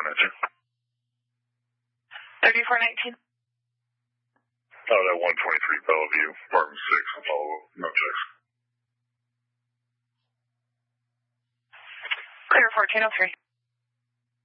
answer. 3419. That 123 Bellevue, Martin 6, follow up, no text. Clear 1403.